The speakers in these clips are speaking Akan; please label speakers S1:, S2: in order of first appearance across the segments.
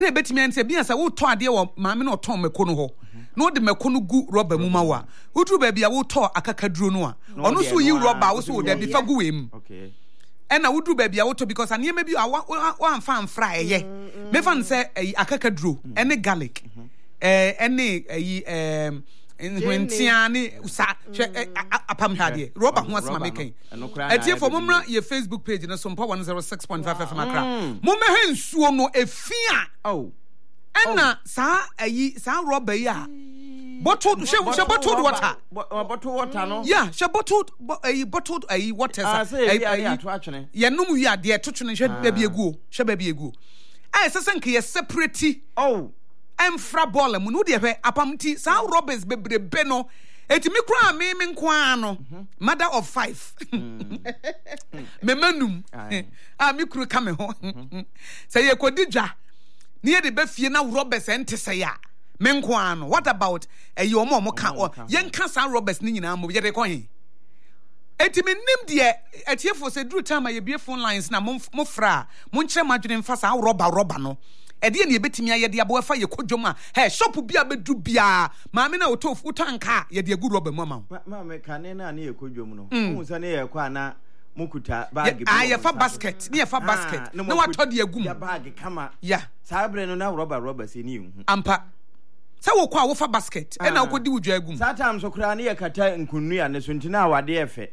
S1: na betimi an say bia say wo to ade wo maame na oton meko no ho no de meko no gu rubber mu ma wa wotru ba bia wo to akakaduro no a ono so yi rubber wo so de bi fa gu wem okay ena wodru ba bia wo to because anema bi wa amfa amfra eye me fan say akakaduro ene garlic ene Nwentiani usa apam hade rubber ho asema meken etie for momra ye Facebook page na sompa 106.5 FM akra momma hensuo no efia ena sa rubber ya bottled she bottled water no yeah she bottled water ye num wi ade totwene she ba bi egu ai sesenke ye separate Emfra ball mu no de hwe apamti sa robbers bebrebe no etimi kra me nkwa no mother of 5 me manum me kru ka me ho say ye kodidwa ne ye de ba fie na robbers ente say ya me nkwa no what about ye omo ka ye nka sa robbers ni nyina mo ye de ko he etimi nim de etiefo se dru time ye bie phone lines na mo fra mo nkyere madwene mfa sa rubber no ede ne yebetimi ayede abo fa ye kodwom a shop bia bedu bia maame na otofu utanka ye de agu rubber mu ma
S2: maame kane na ne ye kodwom no hu se ne ye kwa na mukuta bag bi
S1: ye fa basket ne ye fa basket na wato de agum
S2: ya bag kama
S1: ya
S2: sabre no na rubber se ni hu
S1: ampa sa wo kwa wo fa basket e na wo kodi wudwa agum
S2: sometimes okura ne ye kata nkunu ya ne so ntina awade efe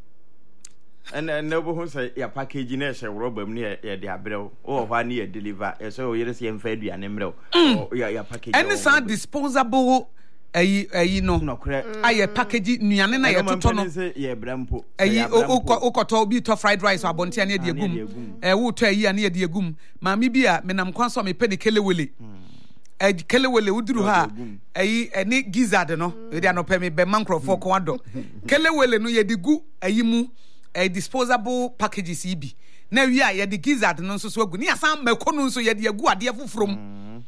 S2: and no who say ya package na she rubber ni ya de abrew o hwa ni ya deliver so you see em fa aduane mrew ya package
S1: any sound disposable ayi no aye package nuane na ye toto no
S2: ye brampo
S1: ayi okoto bi to fried rice abonte na de agum wo to ayi na de agum maami bi a menam kwanso me pe de kelewele kelewele uduru ha ayi eni gizzard no e de anope me be mankrofo ko ado kelewele no ye de gu ayi mu disposable packages ibi na wi a ye de gizzard no so agu ni asan mako no so ye de agu ade afufrom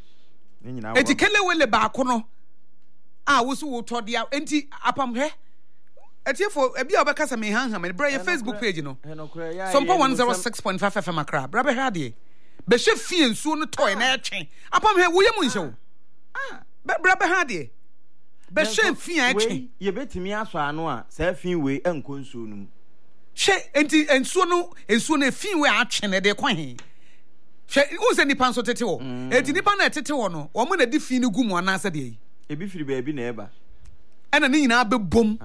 S1: eti kelewele ba ko no wo so wo to dia enti apam he eti for e bia obekasa me hanham me bra ye Facebook page no sompo 106.5 FM akra bra be ha de be hwe fie nsuo no toy na etwen apam he wo ye mu nhye wo bra be ha de be hwe fie etwen
S2: ye betimi aso ano a sa fie we enko nsuo no
S1: she enti ensuo no efin we atwene de kwa he she wo se nipa nso tete wo enti nipa na tete wo no wo mo na di fin gu mu ana ase de
S2: ebi firi ba bi na eba
S1: ena ni nyina bebom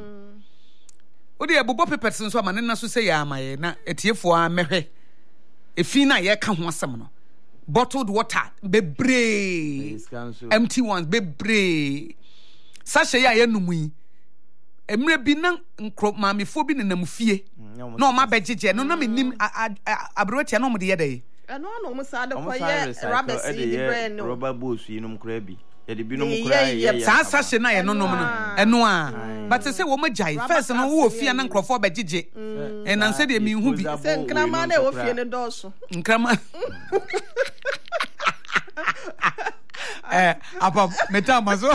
S1: o de ebobo papers nso ama ne na so se ya amaye na etiefo a mehwe efin na ye ka ho asem no bottled water bebre empty ones bebre sachet ya yenum yi emre bi na nkro maamefo bi nenam fie na o ma bejeje no na menim abrotia no mo de yedai
S3: no mo sa de koye rubber seed brand no
S2: rubber balls yi no kra bi ye de bi no kra ye
S1: sa she na ye no no eno a but say wo majai first no wo fie na nkrofo bejeje na say de mi hu bi
S3: say nkrama na wo fie ne doso
S1: nkrama apa metamazo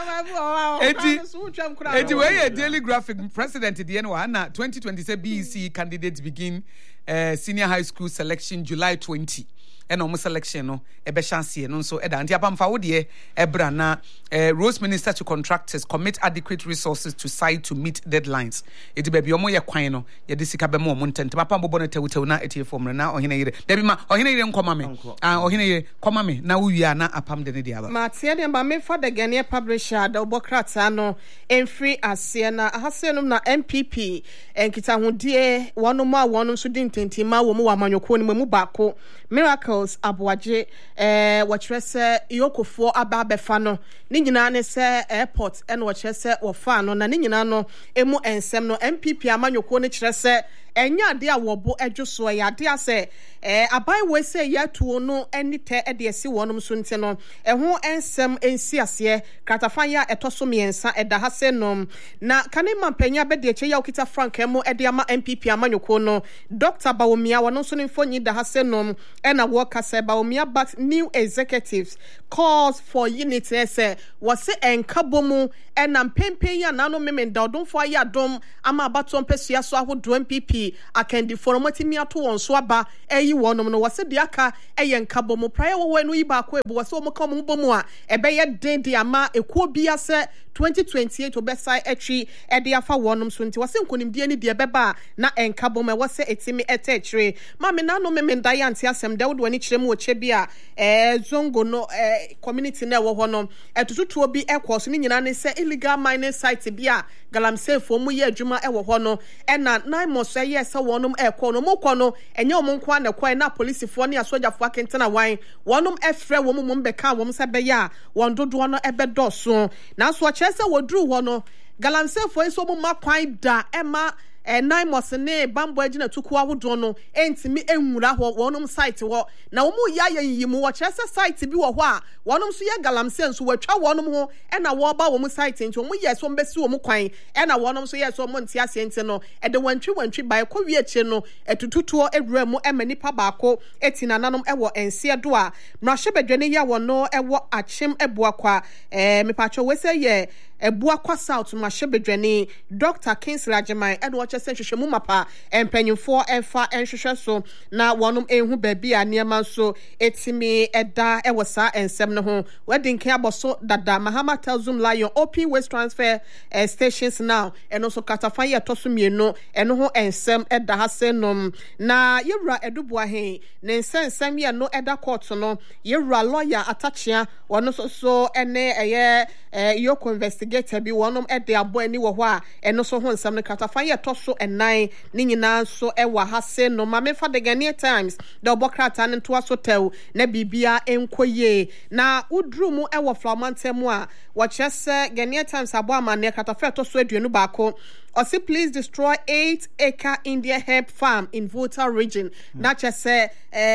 S1: eti we daily graphic president the NY na 2027 BEC candidates begin senior high school selection July 20 and almost selection no ebe chance no so eda anti apa mfa wo de ebra na Rose Minister to contractors commit adequate resources to site to meet deadlines eti ba bi omo ye kwan no ye de sika be mo ntente papa mbobo na tewutew na eti form na ohene yire da bi ma ohene yire nkoma me ohene yire koma me na wo wia na apam de ne dia ba
S3: ma tie de ba me for the Ghanaian publisher da obokrata no enfree ase na ahasenum na MPP enkita hodie wonom a wonom so di ntentima wo mu wa manyoko ne mu baako Miracles Abuaje wakyerese yokofo aba befa no ni nyina ne se airport en wakyerese wo fa no na ni nyina no emu ensem no MPP amanyoko ne kyerese enya ade a wobo edwoso ya ade ase abai we say ya tuo no enite ede esi wonom so nte no ho ensem ensi ase kratafan ya etoso miensa eda ha se nom na kanema panya be de che ya okita Frank emu ede ama MPP amanyoko no Dr. Bawumia wono so ne mfonyi da ha se nom ena worker say Bawumia but new executives calls for unity say wose enkabomu ena mpempen ya nano memenda odonfo ya dom ama abato mpesua so ahodo MPP NPP akendi foromati mi ato won so aba eyi wonom no wose de aka eye nkabo mo praye wo no yi ba ko ebu wose mo kom bo mu a ebeye den de ama ekuo bia se 2028 obesai etri ede afa wonom so nti wose nkonimdie ni de beba na enkabo me wose etimi etechre ma me na no me ndai anti asem de wo ni kire mu oche bia zongo no community na wo ho no etututuo bi ekwo so ni nyina ne se illegal mining site bia galamsey fo mu ye adwuma wo ho no na 9 months ye se wonom ekwo no mo kwo no enye omo nkwa na kwan na police fo ne asojafo akentena wan wonom efre wo mu mbeka wo se be ya won dodo no ebedo so na so se wodru ho no galamsey fo eso mu makwan da ema 9 months ne bambo agina tuku awodo no entimi enwura ho wonom site ho na wo mu ya yimu wo kire se site bi wo ho a wonom so ye galamsey nso watwa wonom ho na wo ba wo mu site nti wo mu ye so mbesi wo mu kwan na wonom so ye so mo ntia se nti no de wantwi ba ko wie eche no etututuo ewura mu emanipa baako etina nanom ewo ense do a mrahwebedwane ya wo no ewo achim ebuakwa mepacho we se ye ebuakwa south mrahwebedwane Dr. Kingsley Agyemang and watch hwehwe mu mapa empanyimfo enfa enhwehwe so na wonom ehu baabi a niema so etimi eda ewosa ensem no ho wedding ke aboso dada Mahama Telzum Lion open waste transfer stations now eno so katafan ye toso mienu eno ho ensem eda hasenom na yewura edubua he ne nsensem ye no eda court no yewura lawyer atachia wono so ene eye yoko investigator bi wonom ede abo ani wo ho a eno so ho nsem no katafan ye toso enai ni nyina so ewa hasenom ma mefa the Ghanaian Times the obokrata ne to aso tew na bibia enkoye na udru mu ewo flamantemu a wachese Ghanaian Times abo amane katafa toso aduanu baako Osi please destroy 8-acre India hemp farm in Volta region. Not just say,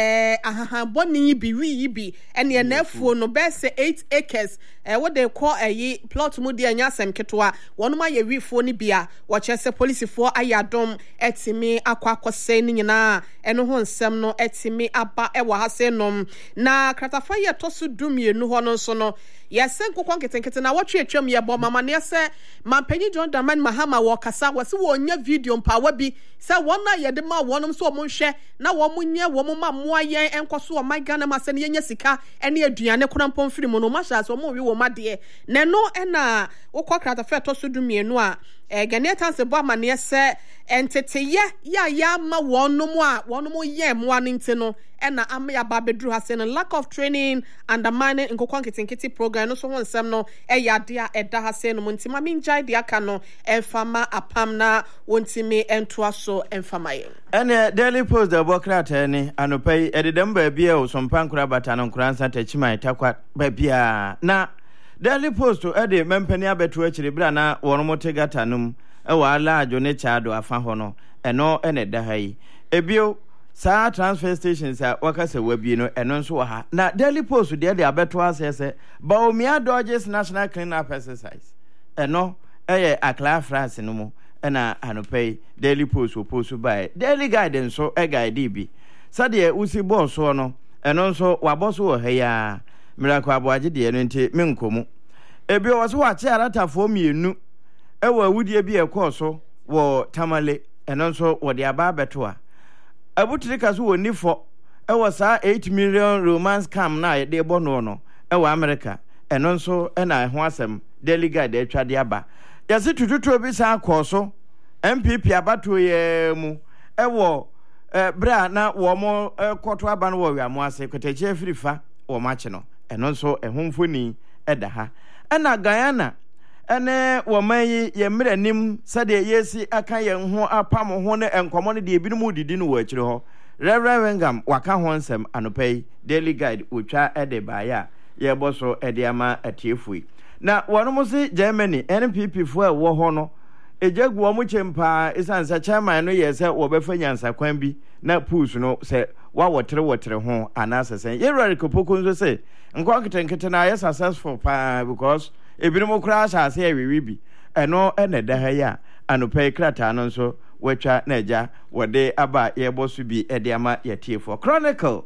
S3: boni bi, and your nephew no best 8 acres. What they call a plot mudi and yasem ketwa. One my ye refoni bia. What just say police for ayadom etimi aqua saying na and no sem no etimi aba ewa hasenom. Na kratafaya tosu dumi no hono sono. Yes, and Kunkete na watch your chum ya bomb mama near say, my penny John Daman Mahama Wakasa was one your video on power be. Say one night ya dema one so mon share. Now one year woman moya and Kosu my gun and Masan Yesica and near Diana Crampon Frimono Mashas or more you my dear. Nano and Okaka fair to do me noir. Ghanaian se bo mane se entete ya ma won no mo ye mo anintino na am ya ba bedru ha se no lack of training undermining nkokwan kitinkiti program no so ho nsem no ya de a eda ha se no montima minjai de aka no enfama apam na wontimi entoa so enfama ye
S2: ene Daily Post the bokrata ni anopai ededem ba bia o sompankura bata no nkransa tachiman takwa ba bia na Daily Post ede mempani abeto akire bra na wono tegata num ewa ala ajo ne chado afa ho no eno ene da hai ebio sa transfer stations a wakase wabi no eno nso wa ha na Daily Post de abeto asese Baumia Dodgers National Clean Up Exercise eno eye akla France no mo ena anopai Daily Post oposu by Daily Guidance so e guide bi sade usi boss so no eno nso waboso wo ha ya miracle aboaje de eno nti menkomu ebi wo so wa che aratafo mienu ewa awudie bi ekoso wo Tamale eno nso wo de aba beto a abutrika so woni fo ewa saa 8 million romance cam na de bono no ewa America eno nso ena ho asem Daily Guide atwa de aba yase tututu bi saa koso MPP abato ye mu ewo bra na wo mo koto aba no wo wiamo ase kotachi afirifa wo mache no eno nso ehomfoni eda ha ena Guyana ene wo mayi ye mranim sade yesi aka ye ho apam ho ne enkomo ne de ebinumu didi no wo akire ho Reverend Wengam waka ho nsem anopai Daily Guide otwa ede baaya ye boso ede ama atiefui na wono mo se Germany NPP fo e wo ho no ejagu wo mo chempa isansa chairman no ye se wo befa nyansa kwan bi na push no se wa wotere ho anasesen ye rare kopoko nso se nkwa ketenkete na ye successful pa because ebinom kura asase ewiwi bi eno ene da ha ya anopai krata no nso watwa na eja wode aba ye bosu bi ede ama yetiefo Chronicle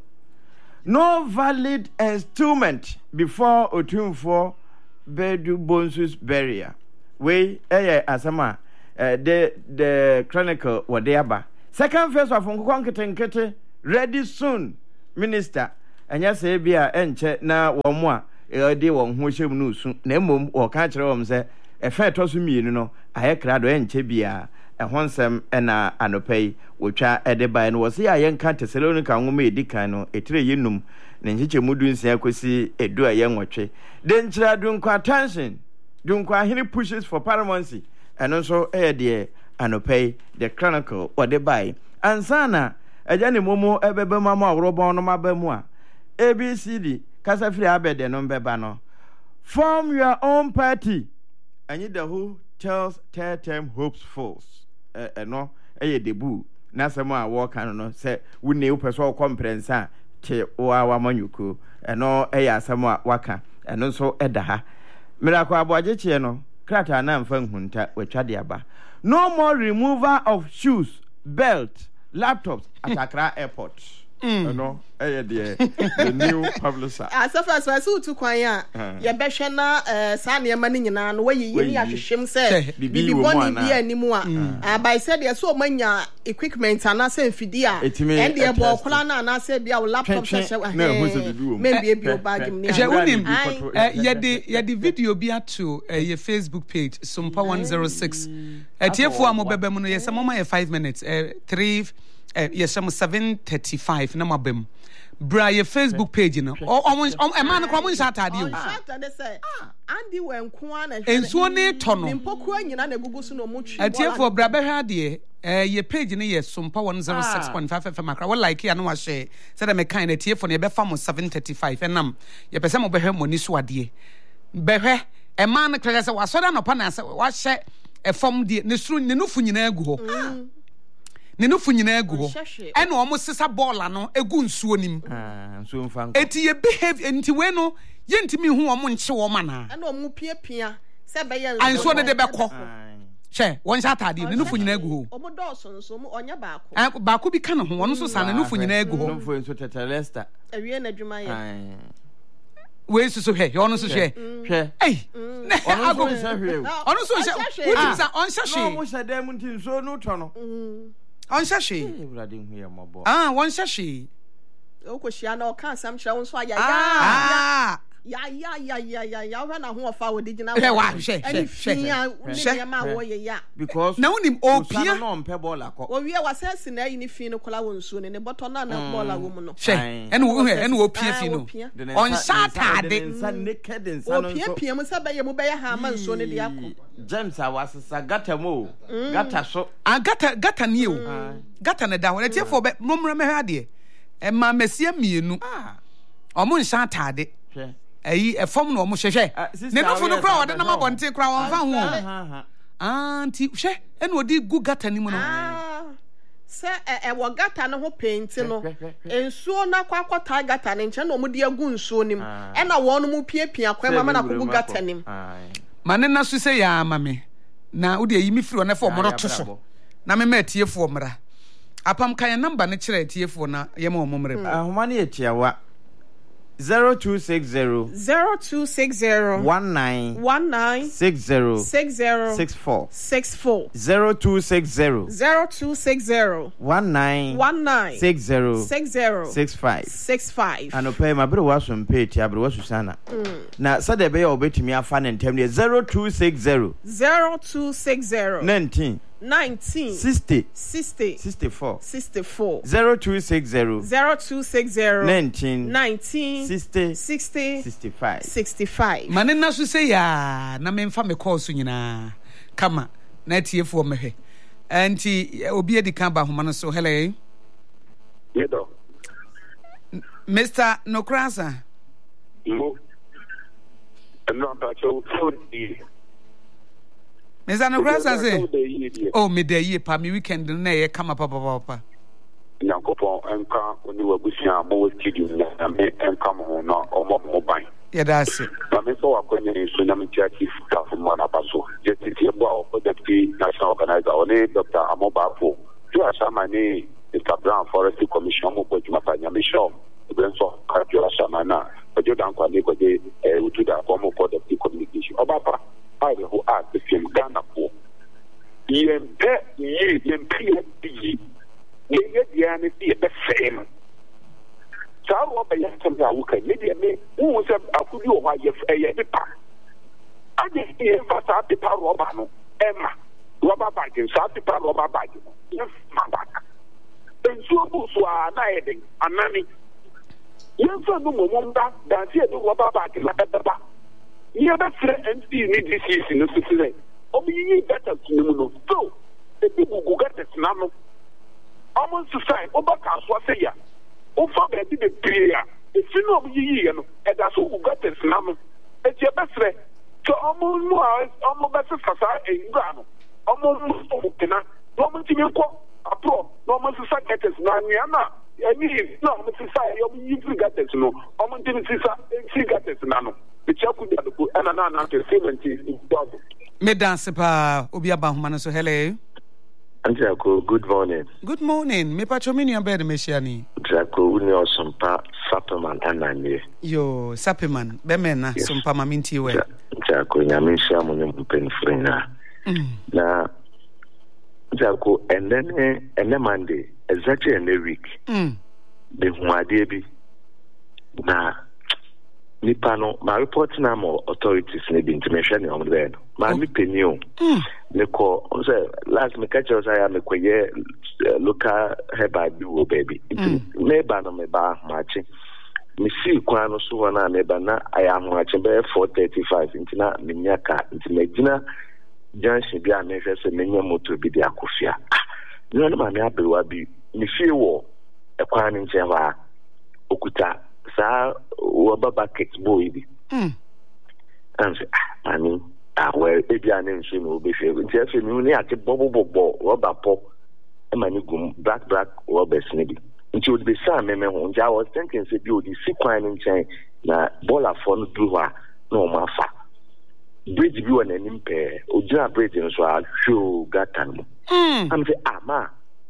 S2: no valid instrument before otumfo Bedu Bonsus barrier we asama the Chronicle wode aba Second phase of Nkete ready soon, Minister. And yes, Abia enche na womwa de won ho hyem no su na mom wo ka kire wom se e fa to so mienu no aye krado enche bia e honsem na anopai wotwa ede bai no wo se aye nka Thessalonica nwoma edikan no etire yinum na nchiche mudu nsia kosi edu aye nwotwe den kira dunko attention dunko ahini pushes for paramountcy eno so de anopai the chronicle ode bai ansana ajane momo ebebe mama awrobon no mabamu a ABCD Kasafri Abede no beba no. Form your own party. And you the who tells third term hopefuls. No, debut. Na sama walk no say we ne person comprensa che wa manyuku. No sama waka. And so edaha. Miracle aboajeche no. Krata na mfa nhunta wetwa de aba. No more removal of shoes, belt, laptops at Accra Airport. No, the new publisher.
S3: As far as I saw to Kwaya, your Beshana, Sania Manina, where you him say, be one be anymore. By said, there so many equipment and I say Fidia, and the above Colana, and I said, be our laptop session. Maybe a bio bag.
S1: Yet the video be at to your Facebook page, Sumpa 106. At your form of Bebemono, yes, I'm on 5 minutes, 3. Yes, I'm 7:35. No mabem. Bra your Facebook page, you know. A man come Saturday.
S3: They say, Andy when Kwana
S1: and so near Tono. At here for Brabahadi, your page in yes, some power 106.5 FM. Well, like here, no, I say, said I'm a kind of tear for your befam 7:35. And your person of Behem Moniswadi. Behe, a man class was so down upon us. What say a form the Nufunina go. Nino funyina egu ho ene omo sesa ball no egu nsuo nim
S2: nsuo mfa
S1: eti ye behave enti we no ye ntimi hu omo nche wo mana
S3: ene omo piapia se be ye
S1: anso ne de bekọ she won sha atade nino funyina egu ho
S3: omo dọọso nso omo onya baako
S1: baako bi ka ne ho wono so sa nino funyina egu ho
S2: no fo nso tetelesta
S3: awie na dwuma ye
S1: we so hwe yono so hwe ei
S2: ono so hwe
S1: ono so hwe wuti sa on hwe
S2: no mo hwe dem nti nsuo no to no
S1: on shashi one shashi
S3: okoshia na oka sam kire won so aya ya na ho ofa wo digina
S1: wa
S3: she ma wo ye ya
S1: because na unim opia
S2: no mpe bola ko
S3: o wie wasase na yi ni fi no kola won suo ne boto na bola wo mu no
S1: she ene wo opia fi no on Saturday
S3: opia mu sabe ye mu be ya ha ma nsuo ne de akọ
S2: James awasesa gata mo gata so
S1: gata ni o gata na da ho tie for be momra me ha de e ma mesia mienu omo nsa atade ayi e fom no omo hwehwe ne no fu no kra wode na mabonte kra won fa ho anti hwe ene odi gu gata ni mu no
S3: se wo gata no ho paint no ensuo na kwakota gata ne nche na omo de agu nsuo nim e na won no mu piapia kwa mama na kogu gata nim
S1: mane na so se ya mame na odi ayi mi firi na fa omo roto so na me matie fo omra apam kan number ne kire tie fo na ye ma omo mre
S2: ahoma ne etiawa 0260
S3: 19
S2: 60
S3: 64
S2: 0260
S3: 19
S2: 60 65 anope ma bere waso mpeti abere waso sana na sade be ya obetimi afa ne ntem ne 0260 19 60 64 0260 19 65
S1: mane na so say ya na me mfa me course nyina kama na tiefo mehwe anti obi edi kan ba homa no so hello
S4: yedo
S1: Mr. Nokrasa
S4: no so
S1: Mr. Nokrasa say oh me dey ye pa me weekend na ye kama papa
S4: Nyankopon enka oni wabusia mo studio na me enka mo na omo ban
S1: ya that's it
S4: na me so akonya so na me chief staff man abaso je titi ebo o deputy national organizer oni Dr. Amobafo to asama ni Mr. Brown Forestry Commission mo bojuma pa nya me show benso kajo asama na ojo dan kwa ni ko de utu da ko mo ko deputy communication obapa ai ho act the film Ghana po yempe ye dia ne see be fame saa rɔba yɛ nsɛm a woka ne deɛ me wohu sɛ akodi wɔ hɔ a yɛ pepa ade yɛmfa saa pepa rɔba no ɛma rɔba bag no saa pepa rɔba bag no yɛmfa baka nsuo bu so a na yɛ den anane yɛmfa no mmom da danse yɛde rɔba bag no ɛbɛba yɛbɛfrɛ NC ne DCC no so sɛ ɔmyiyi gutters no mu no so ebi gugu gutters na no ɔmo nsesae wobɛka soa sɛ ya wofa baabi bebree a efi na ɔmo yiyi yɛ no ɛda so gugu gutters na no eti ɛbɛfrɛ sɛ ɔmo mu a ɔmo bɛsesa saa nwura no ɔmo mu ɔmo tena na ɔmo ntumi nkɔ aporɔ na ɔmo sesa gutters na anwea na ɛni na ɔmo sesa ɔmo yi firi gutters no ɔmo ntumi sesa firi gutters na no ekyia kudi adoko ɛna na anante cement ndɔdo.
S1: Medanse pa obi abahoma no so hello.
S5: Jaco, good morning.
S1: Good morning. Me pacho mini abed meshiani.
S5: Jaco, uni osumpa Saperman ananye.
S1: Yo, Saperman, bemena sumpa maminti we.
S5: Jaco, nyamisha munyo mpenfrina. Na Jaco, and then Monday, exactly in the week. The huade bi na nipa no ma report na mo authorities ne bi intimation ni on there. Ma mi penio. Me ko say last me catch us I me koye local herba bi wo baby. Me ba no me ba machi. Me see kwa no so na me ba na aya machi be 4:35 intina me nyaka intima gina junction bi a me hwe se me nya motor bi dia kofia. No na ma me abewa bi me fie wo e kwa ni nche wa okuta sa rubber bucket boy bi and I mean well ebi anen nso no be hwe nti afi mi ni ate bobo rubber pop e ma ni gum black rubbers ni bi nti o be sa me ho nja was thinking say bi o di sikwan ni nchen na bola for no du ha na o ma fa bridge bi won anim pe o jira bridge no so a show gatan mo am say ama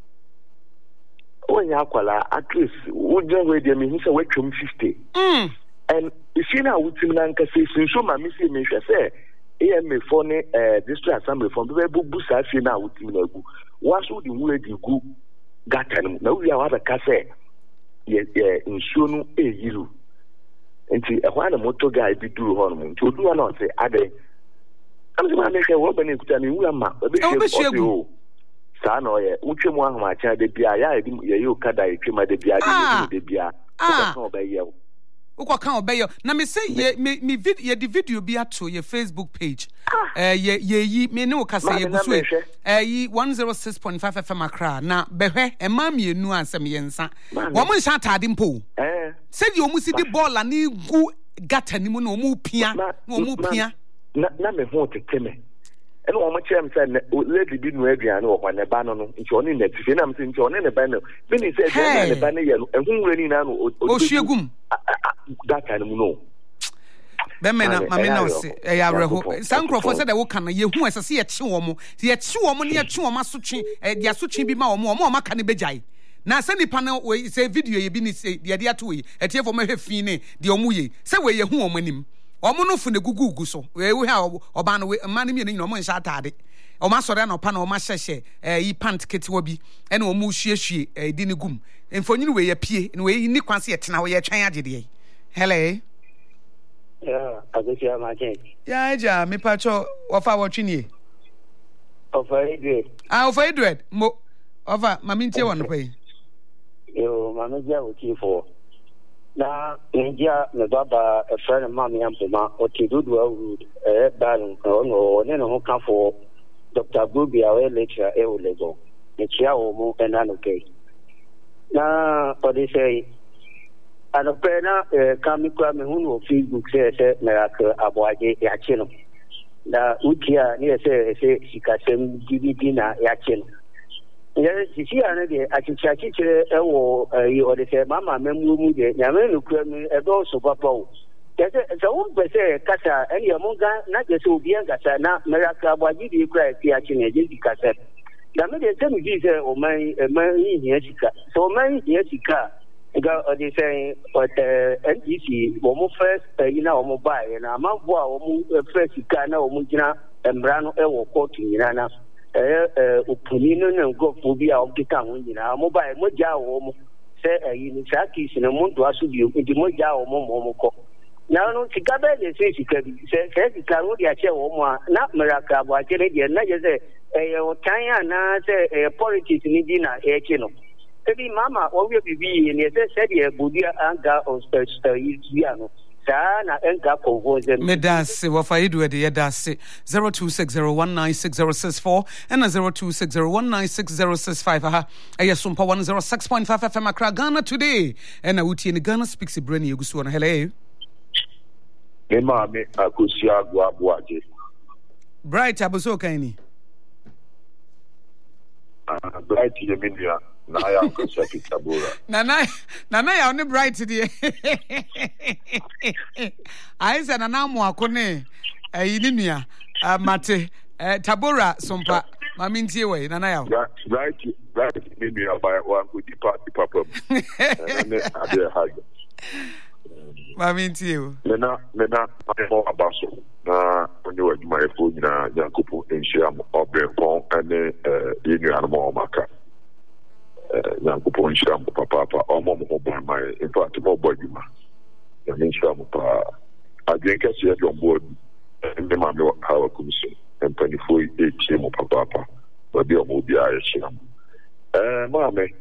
S5: when you akwala at least would you ready me say we twom 50 and if you na wutim na nka say so ma me say me hwe say AMA for ne district assembly from be bu sa fi na wutim na gu waso di wu edi gu gatan na wi a wa ka say ye nsuo no eyiru enti e hwa na motor guy bi duru ho no nti odu na say ade am se ma me hwe wo ba ne kuta ne wu ama be hwe saa na oye utwe mu ahụ acha de bia ya ye okada etwe ma de bia de bia ko obeye
S1: ukwa kan obeye na me say me video ye the video bi ato ye Facebook page ye me ne okasa ye busu yi 106.5 FM Accra na behwe ema mienu ansem ye nsa wo mo nsa atade mpo se di omu si di ball na gu gata ni mu na omu pia
S5: na me ho teteme and one much I'm saying, lady be no Adrian or one a banner, and Johnny in the Finam, and Johnny in the banner. Then he said, the banner, and who really now, oh, Shiagum, that kind of no.
S1: Bemena, Mamma, Sancroft said, I will come you who has a see a chuomo, see a chuomo near chuoma suchi, Yasuchi be more Macani Bejai. Now, send the panel where you say video you been say the idea to it, a tear for my fine, the omuye, say where you home when him. Omo fu ne gugu so we ha oba no man mi no mo nsa atade o ma sore na opa na o ma hyehye yi pant ketewa bi e na o mu hwiehwie di ne gum mfonyini we ya pie na we ni kwanse ye tena we ya twan agede hello
S6: yeah agosia ma chen
S1: ya eja me pacho ofa wo twinie
S6: ofa Edward
S1: ofa Edward mo ofa mami ntie won pe
S6: yo mami ja o ti fo na India na baba a friend of mommy and Puma or Tidudu Baron or no come for Dr. Bubi, our lecturer, level. The Chiao and Anoke. Now, what they say, and a pena coming from who Facebook says, Miracle Abuaje Yachino. Na Ukia near say, she can send Dina Yachino. Yes, you see, I can check it. Or they say, Mamma, Memu, Yamen, and also Papa. There's a own say, Cassa, and Yamonga, not just Obian Cassa, not Miraca, what did you cry, Piachin, and Cassette. The mother tell me, or my Yesica. So, my Yesica, they say, but NGC, Womo first, mobile, and I'm out first, Icana, or Mujina, and Brano, or Courting, Yana. opuni no na ngofo bi a okita ho nyina mo ba mo ja wo mo se ayi ni saki sine mo do aso bi ndi mo ja wo mo ko na no sika be de se sika bi se sika ro dia che wo mo na miracle bo akere de na je se o tan na se politics ni di na che no ebi mama o we bibi ni se de budia anga o yi no na enka convoze
S1: medase wafaidu de yedase 0260196064 and 0260196065 aha ayesompa 106.5 FM Accra Ghana today and uti in Ghana speaks Ibrani Yegusu on hello
S4: me akusia abuaje
S1: bright abuso kaini
S4: bright yeminia na ya akusia kitabura
S1: nana ya oni bright die aisa nana mu akone ayini nua mate tabora sompa mami ntie we nana ya
S4: bright yeminia by one good party papa and ade haga
S1: mami ntie we
S4: mena mo abaso na onye waduma efo nyina Yankopo enhia obepon ene yenu anmo maka Yankopo enhia papa omo mo ban mai in fact mo boduma ya enhia mo pa adwenka se ya dombo ende ma me hawa kumso empanifo etie mo papa obi omo bi a ehia mame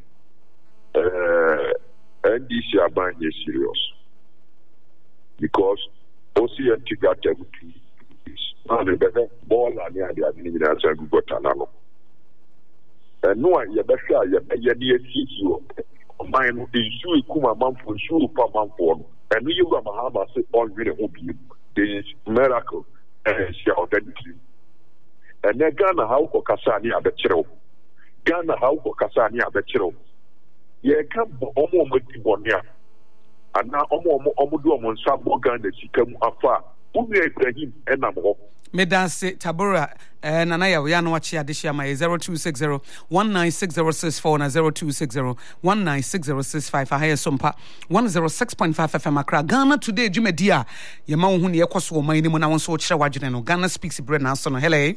S4: NDC abanye serious because OCN got everything. Now the better ball and the idea of got another. And no one, you better, you near you. Mine is you, Kuma month for sure, per month for. And you got Mahama say, all really hope you. There is miracle and she identity. And then Ghana, how Kasani at the chiro. Ghana, how Kasani at the chiro. Yeah, come almost with one year. And now omodo omonsa boga na sikamu afa umi Ibrahim enamo
S1: medase tabora nana ya no wachi adehia my 0260196064 na 0260196065 ahaya sompa 106.5 FM Accra Ghana today jumedia ye ma wo hu ne yekoso man ni mu na won so kire wadwene no Ghana speaks bread na so no hello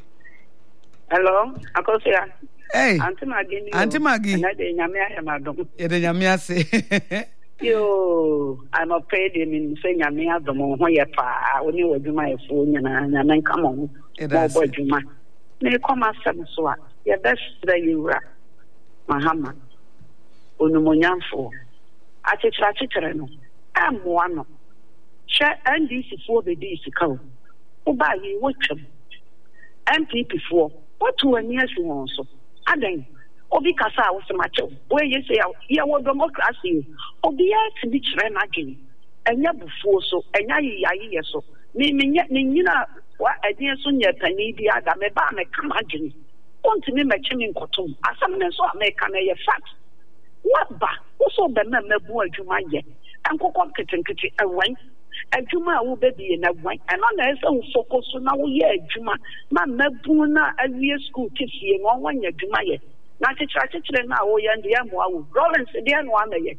S7: akosia
S1: hey
S7: Auntie Maggie na de nyame ahemadom
S1: ye de nyame ase
S7: Yo, I'm afraid in saying I may have the more pa when you do my phone and then come on. Juma. May come as some swat. Your best that you rap. Mahama. Unumunyan for. I take Rachiterano. I'm one. Share and this is for the days to come. Oh, by you, watch them. MPP for what 2 years you also. Aden. Obi kasa wo semacho we ye say ya wo democracy obi ya ti bi kire na gini enya bufuo so enya yiyaye so ni nyina wa adin so nya tani bi aga me ba me kama gini ontimi me chimi nkotom asam ne so America na ye fact what ba wo so be na mabu adwuma ye enkokọ ketenkete ewan adwuma wo be bi na wan eno na ese wo focus na wo ye adwuma ma mabu na awie school kifie no wanya adwuma ye na chichire na wo ya ndi amu awu Rollins dey no amaye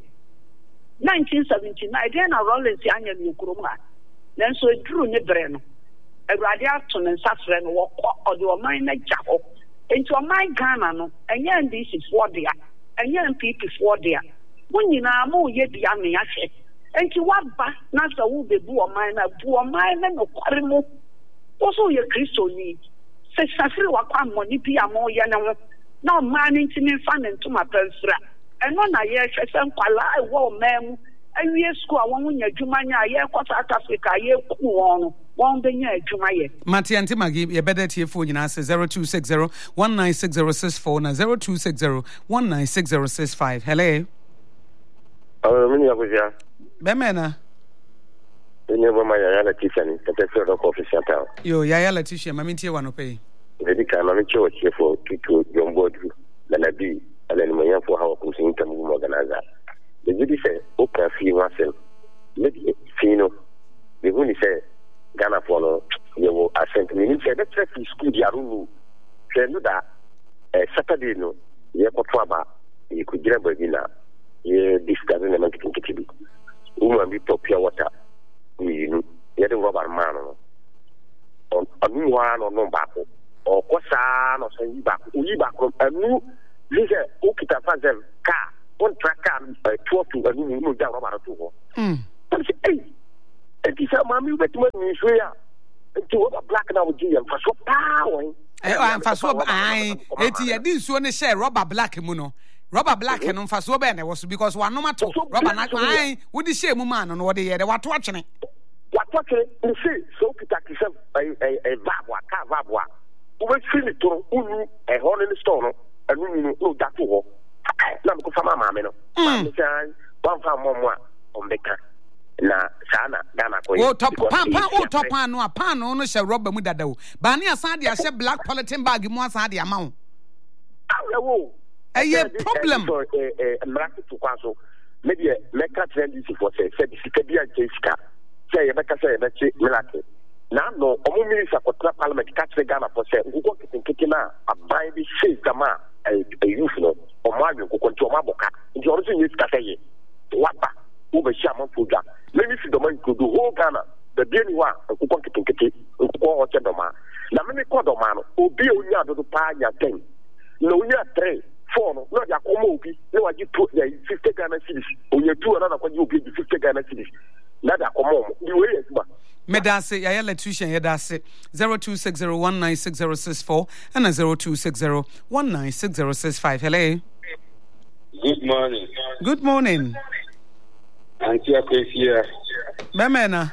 S7: 1979 dey na Rollins anya ni kuroma na so duru ne bre no awurade ato ne nsafre no wo ode o man na gya ho enti o man Ghana no enya ndc for dia enya MPP for dia wonyina ma ye dia me ahwe enti waba na so wo bebu o man na bu o man na no kware mo wo so ye Kristo ni se safre wa kwa mo ni bia mo ye ne ho no man intimi fan into my pensra eno na ye hwese nkwala ewo memu awie school awon nya adwuma nya ye kwa South Africa ye ku won be nya adwuma ye
S1: Matianti Magi ye better tie phone nyina se 0260196064 na 0260196065 hello
S8: mini abuja
S1: bemena
S8: ene bo ma ya la tisani tete fero ko official town
S1: yo ya la tisha mami tie wanope
S8: Medica mami cho chefo kitu yombodu na nabi alani manya fo hawa kumsinta mu organizer the judi say o ka fi wasel maybe fino the huni say Ghana for no you assent me ni say the traffic school dia runu no da Saturday no ye ko twaba e ku gira ba bina ye discuss na man kitin kitibi bi popia water ni ye de roba man no anu wa no ba ko okosa no so yi ba anu this okita fazel car on track car 12 to anu no ja rubber to ho hey it is mami betima ni so ya to over black na wo gi fa so power
S1: fa so ai eti ye di so ne share rubber black mu no rubber black no fa so be na wo so because one no mato rubber na ai wo di share mu man no wo de ye de wato atwene
S8: ni say so okita kisem vabwa ka vabwa we feel it to unu hole in the store no anu no da to ho na ko fama maame no maame san wan fa momo a ombeka na sana Ghana ko
S1: top pan no pan no she rubber mu dada o ba ne asan de ahye black polythene bag mu asan de ama wo
S8: awo
S1: problem
S8: mraka to kwaso maybe meka trend this for say sika bia sika say meka say na chi mraka na no omo minister for parliament catch the Ghana for say nguko kitin na aban bi say kama youth no omo anyo ko nti omo aboka nti oro so sika say waba ube shama fuga let me see the man could do whole Ghana the being wa nguko kitin nguko o che doma na me ko doma no obi onya do pa nya 10 no nya 3 4 no ya komo obi na waji 50 Ghana cedis onya 2 na kwaji obi 50 Ghana cedis na da komo the way is ba
S1: Medase ya electrician yedase 0260196064 and 0260196065. Hello. Good morning.
S9: Auntie Akosia.
S1: Memena.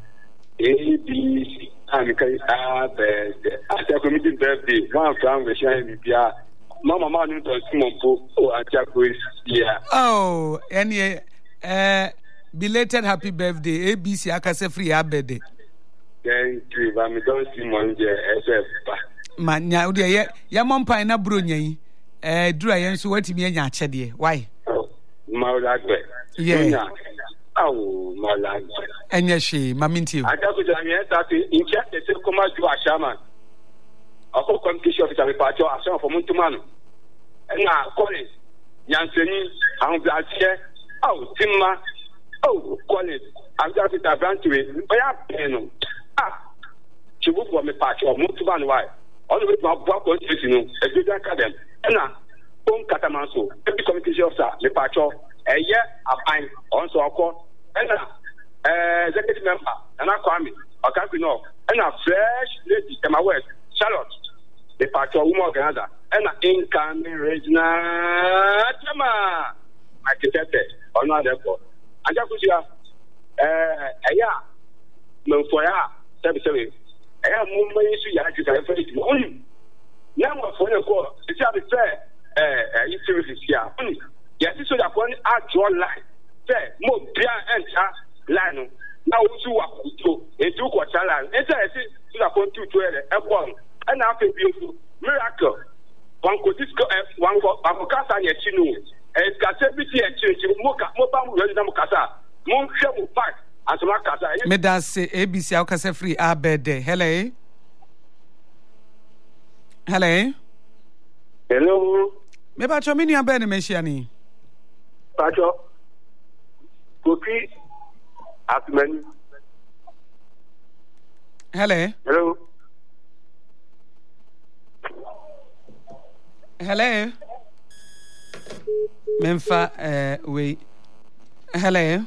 S9: ABC Amikai Auntie Akosia birthday. One from the shine bia. Mama manu to Simon Po Auntie Akosia.
S1: Oh, any belated happy birthday ABC akase free abede.
S9: Thank you. But me don't see money SF.
S1: Manya odi ya mompa na bro nyan dura yen so watimi anya achede why
S9: Maulagbe
S1: yeah
S9: Maulagbe
S1: enya hwe maminti
S9: Adako jami enta in check the koma ju ashama ako communication officer me pacho ashama for muntumano na college nyanseni an blache timma college an just it branch we oya peno chibu for me pacho muntumano why all the way to our constitution, a good academy. And now, Pom Catamanso, every communication officer, the patrol, a year of time, also a call, and executive member, and I call me, or can't know, and a fresh lady, and my word, Charlotte, the patrol woman organizer, and an incoming regional architect, or not therefore. And that was a year, no for ya, 77. I am moving to Yaji for it. Now, for the call, it's a fair, it's here. Yes, so that one are draw line. Fair, more beer and line. Now, you are to a 2 quarter line. It's a to the point to 12 and after beautiful miracle. One could disco one for Casa Yachino, and Casabiti and Church, Moka, Mobam, Mokasa, Monsham Park.
S1: Medase ABC akase free abede. Hello. Me pacho mini abene meshiani.
S8: Pacho. Kopi Atman.
S1: Hello. Memfa we. Hello,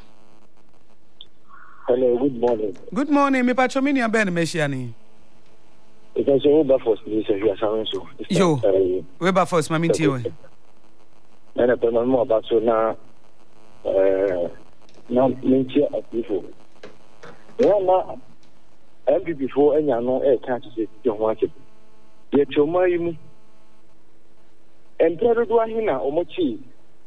S10: good morning.
S1: Good morning, me pacho mini abene meshiani.
S10: Because you go first, please. You are saying so.
S1: Yo, we ba first, mami tiyo.
S10: Na na pema mo ba so na mintia akifo. Na MPP before enya no can't say you want it. Ye choma yimu. Empero do ahina omochi.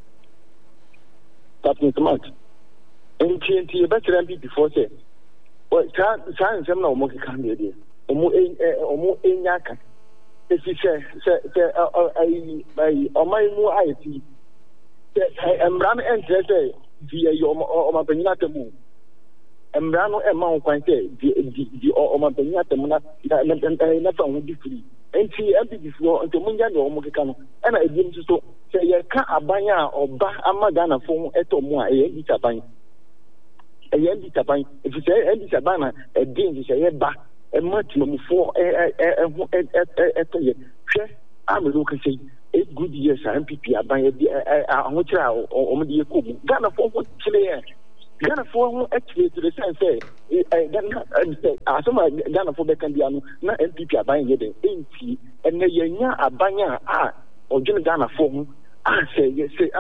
S10: Captain Smart. NTNT better MPP before say. Well, science am na omoki kan dey. Omo enyaka esi se ai omai mu IT emran entre via oma penyina temu emran no ema ho kwan se di oma penyina temu na fa ho difri enti abibifo nto munya de omo keka no na ebiem so se ye ka aban a oba amagana fo eto mu a ye bitaban if say endi saban na edin se ye ba match no for I'm looking say 8 good years MPP aban I want to on the Ghana for what clear Ghana for actually to the sense say some Ghana for can be na MPP aban yede enti and yenya abanya or Ghana for say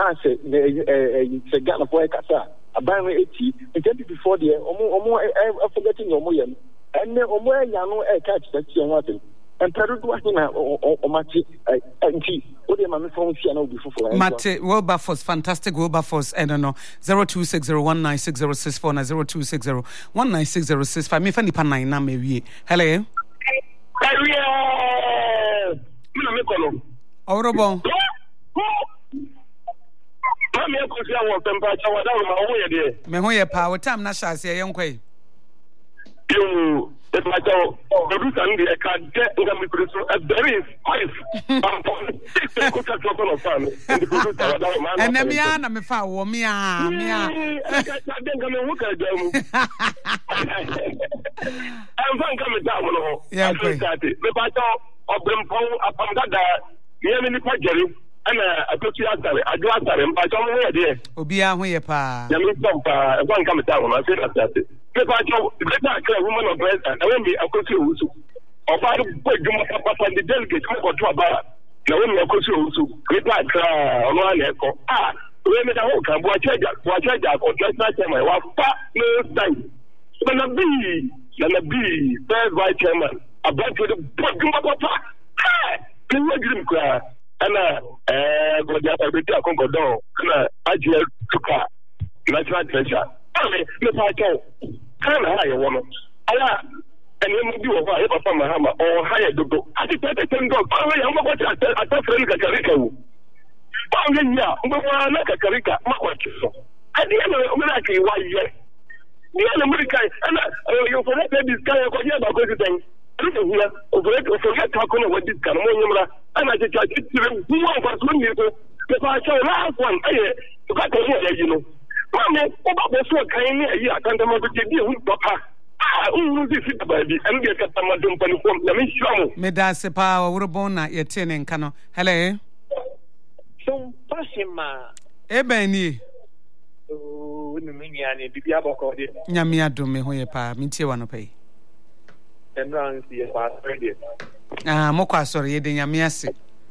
S10: Ghana for kasa aban 80 and 10 before the forgetting your moyen and omo yano catch that you want and Peru or Mati
S1: Mate Wilberforce, fantastic Wilberforce, I don't know 0260196064 na 0260196065. Me fani pa 9 na me. Hello. Orobo. Me ho ye pa wo tam na shase ye nkwe.
S11: If my child, the root and the can get in the very five.
S1: And then me and me fa wo me a me a.
S11: I'm coming down. Yeah, okay. The battle of them upon that, the enemy Jerry. And I took you out there. I do out there, but I'm aware there.
S1: Obia, who ye pa?
S11: You mean, one coming down. I said that. The woman of bread, and I won't be a coach who. Or I put you up on the delegate or to a bar. Now, when you are coach who, great like one echo. When the whole can watch it, or just not tell my wife, no time. Then a B, third vice chairman, a bunch of the papa. Can you dream cry? And go down a bit of Congo, and I just took her. National treasure. Look, I can hire a woman. And you must do a fire from my hammer or hire the book. I think that I can go. I'm not what I thought Carica. Found ya, like a Carica, I didn't know exactly why yet. The American, and you forget this guy about going here, forget talking about this kind of and I just tried to who was one year because I saw last one. I got to hear, you know. Mama, about the so kind of year, I can't remember the deal with Papa. Who is it, baby? And get a Tamadum Paniform. Let me show me.
S1: Medase power, Urabona, your tin and cano. Hello.
S12: So, Passima.
S1: Ebony.
S12: Oh, Miniani, Bibiaboko.
S1: Yamia do me, who pa, Mintiano pay.
S12: And runs the ready.
S1: Moka, sorry, the Yamiasi.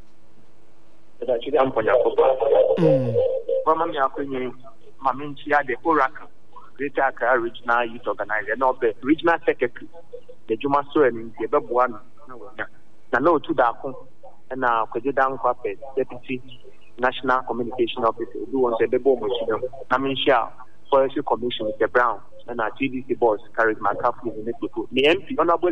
S12: But I should am for your Mamma Mia, Maminchia, the Oracle, Greater Accra Regional Youth Organizer, not the Regional Secretary, the Juma Soen, the Babuan, no to Dako, and now Kojidan Kwape, Deputy National Communication Officer, who wants a Bebo Machine, Naminsha, Forestry Commission, Mr. Brown, and our TDC boss carries my capital in Mexico. The MP, Honorable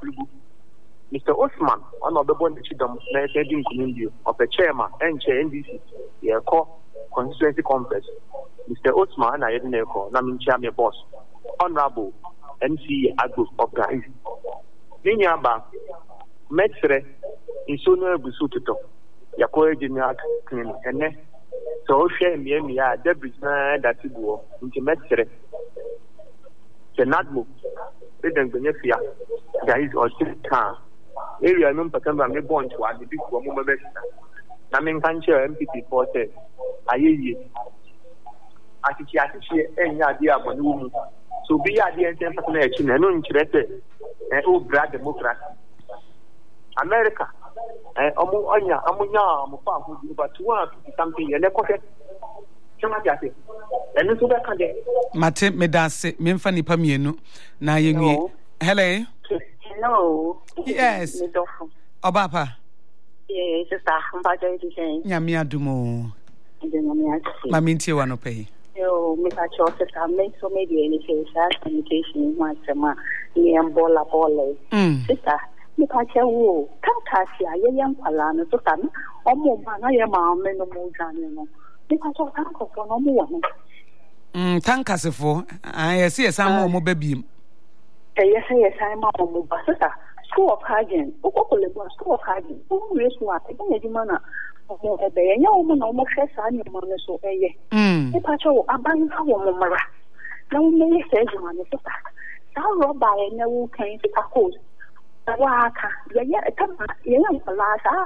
S12: Mr. Osman, Honorable Chidom, President Community of the Chairman and Chair NDC, the call constituency conference. Mr. Osman, I didn't know, Namincha, boss, Honorable MC Agro of Gaiz. Ninyamba, Metre, Insuno Busuto, Yakoy Junior, and so shame me, Debris, that you go into Metre. The Nadmo, President Benefia, Gaiz or Silka. Area number can be born to a big woman. Namin Kancher MPP for said, Aye, I think any idea of a woman. So be idea and 10% and uninterested and oh, Brad Democrat. America, and Amuanya, Amunya, who about 250 something and a pocket. And so that can
S1: Mate Medase, Memfani Pamienu, na Yingi. Hello.
S13: Hello.
S1: Yes. Obapa.
S13: Yes, I'm about to say.
S1: Yamia Dumo. Maminti Wanope.
S13: Oh, Miss Achos, I make so maybe any face communication in my summer. Me and Bola. Sister, Miss Achawo, Tankasia, young Palana, so come. Oh, Mama, I am a man of Mozano. Miss Achos, Uncle for no more.
S1: Tankasifo, I see a some more baby.
S13: Yes, I'm a Mobasa. School of Hagen, School of Hagen, who is what I think you manner. A young woman almost says I'm your mother so a Pacho, a bang of Mara. No, may say you want to start. I'll rob by and no came to a host. waka ye kama ye yamplasa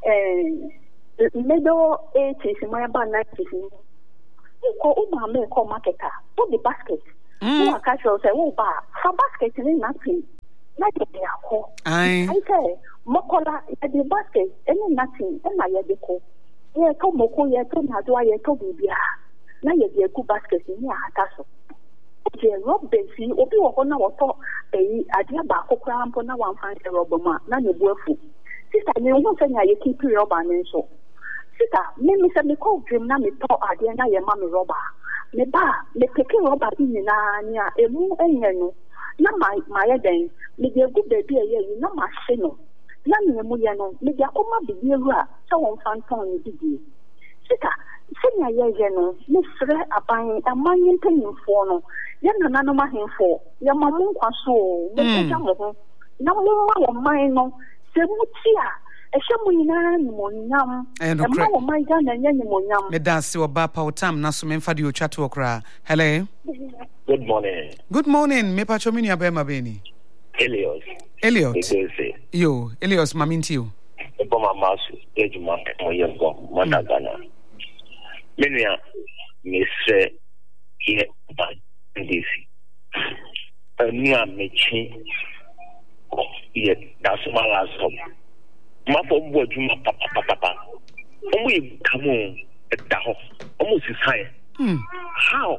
S13: middle 80s my ba 90s ko umama ko marketer to the basket who aka say wo ba fa basket ni nothing na ye akọ I say mokola the basket any nothing na ye de ko ye to moko ye to na do ye to bibia na ye de ku basket ni ata so je rob besi obi wo ho na wo to ade ba akokra mpo na wan fan rob ma na ne buafu sister me ho sanya ye keep rob an so sister me say me call dream na me to ade na ye ma me rob me ba me take rob ni na nya emu enye no na ma ye den me de gu baby ye na ma hye no na me mu ye no me de akoma bibi ewura so won fan ton ni bibi sister senya ye no me frɛ aban amanyin mpanyimfo no ye nana no mahemfo ye mamu nkwaso me pega mo ho na mo ma wo man no se mu ti a ehwe mu nyina ni mo nyam e ma wo man ga na nya ni mo nyam
S1: me dance oba pautam na so me mfa de otwa to okra. Hello, good morning me pacho mini abema beni Eliot yo Elios maminti yo
S14: ebo mama su ejuma mo yengo mo dagana menia me se ye ba ndisi ania mechi ye dasuma la so ma fo bo adwuma papa omo ye kamo da ho omo si sai how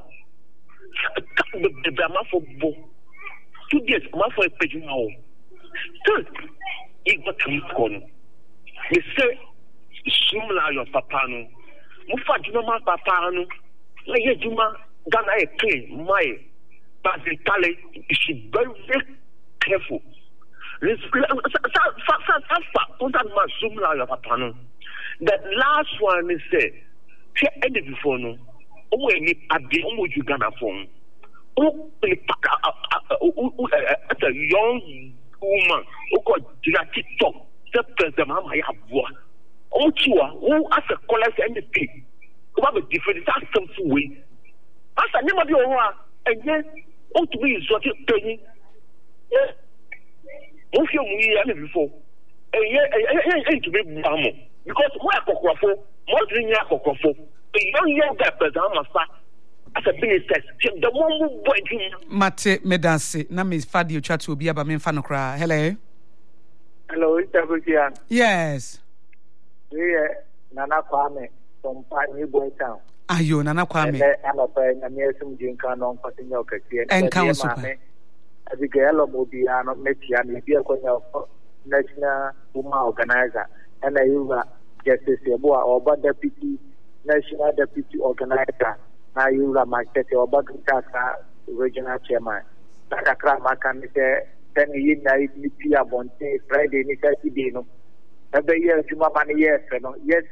S14: the ma fo bo 2 days ma fo epejuma o still igba kam me say sumla your papa no mo fa dwuma ma papa no na ye dwuma Ghana is clean, but the talent is very, very careful. That last one is say, any before no, any at the almost Ghana phone. As a young woman who got TikTok, the president, Mama Yabua. Oh, who as a college anything, who have a different, that's some way. Asa nyama bi owa enye o to be so te penyi o fi omu yi ame before enye to be bamo because mo akokofo mo drinya akokofo young guy person amasa as a business the one boy dream
S1: mate medase na me fa de otwa to obi aba me fa no kra. Hello
S15: Itabukian.
S1: Yes
S15: Nana Kwame from New Boy Town.
S1: Ayo Nana Kwame.
S15: I'm a friend and yes, some Jinka non continual
S1: and council.
S15: As a girl of Mobiano, Metia, maybe a national woman organizer, and a Yuva Justice Yabua or deputy, national deputy organizer, now you are my set or Bagutaka regional chairman. Takakra Makan say 10 years night, Mipia Bonte, Friday, Nicasino. Every year, Juma Mani, yes, yes,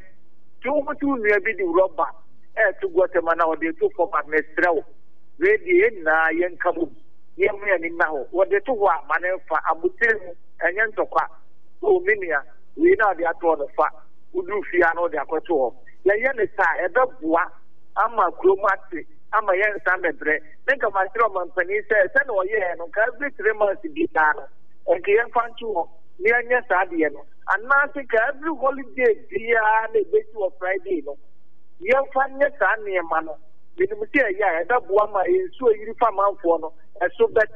S15: 2 near the rubber. To Guatemala or the 2 for Manestra, ready na yen kabu, yen now, what the 2 were Manefa, Abutel, and Yantoka, Minia, we know the attor of fat, who do Fiano de Aquato. Yanisa, a dog, I'm a chromati, I'm a young Samebre, think of my Roman Penny says, and or yen, on every 3 months to be done, and Kian Fanchu, near Sadiano, and nothing every holiday, dear, the day to a Friday. Young Fanya Sani Mano, with the Mutia, that Buama is so uniform for no, and so that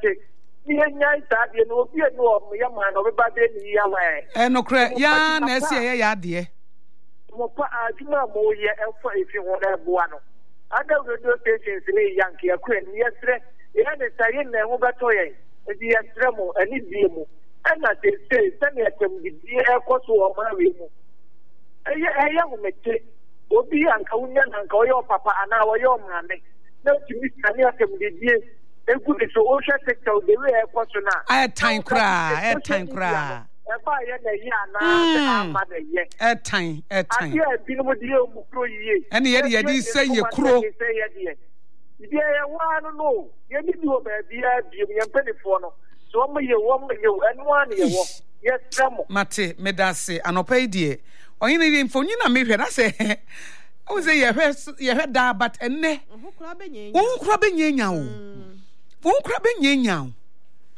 S15: you know, young man, everybody in the young man.
S1: And no crack, ya, Nessia, dear.
S15: Mopa, I do not know yet, if you want that Buano. I don't do stations in a Yankee, a queen, yesterday, the other Sayan and Obatoye, and the Antremo, and Idiamo, and as they say, send me at them the air course or Marimo. A young mate. Obi anka unya anka oyo papa ana oyo mame na timi sani akem de die egu de so o sector de we e kwaso na
S1: time kra
S15: e ba ye na ye ana ama na ye
S1: time
S15: ade bi no de e mu kro yie
S1: ene ye de say ye kro
S15: die ye wa no ye ni bi o ba bia bi ye mpanifo no so mo ye enu an ye wo ye tremo
S1: mate medase anopai die onye ne mfonyi na mehwe na se o say ye hwe da but enne wo kura benyenya o